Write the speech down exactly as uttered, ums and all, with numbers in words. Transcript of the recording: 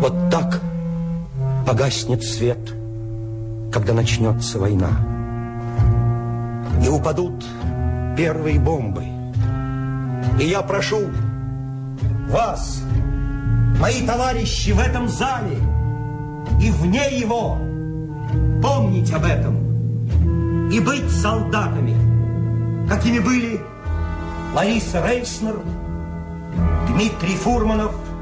Вот так погаснет свет, когда начнется война. И упадут первые бомбы. И я прошу вас, мои товарищи в этом зале и вне его, помнить об этом и быть солдатами, какими были Лариса Рейснер, Дмитрий Фурманов,